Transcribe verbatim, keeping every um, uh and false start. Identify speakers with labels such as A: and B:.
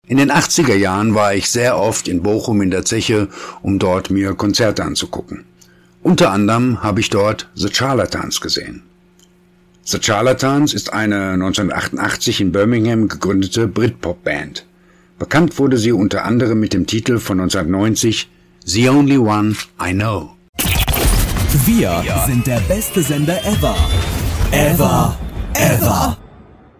A: In den achtziger Jahren war ich sehr oft in Bochum in der Zeche, um dort mir Konzerte anzugucken. Unter anderem habe ich dort The Charlatans gesehen. The Charlatans ist eine neunzehnhundertachtundachtzig in Birmingham gegründete Britpop-Band. Bekannt wurde sie unter anderem mit dem Titel von neunzehnhundertneunzig The Only One I Know.
B: Wir sind der beste Sender ever. Ever. Ever.